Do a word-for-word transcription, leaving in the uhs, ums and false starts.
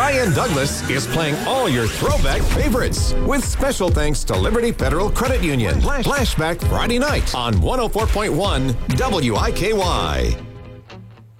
Ryan Douglas is playing all your throwback favorites with special thanks to Liberty Federal Credit Union. Flashback Friday night on one oh four point one W I K Y.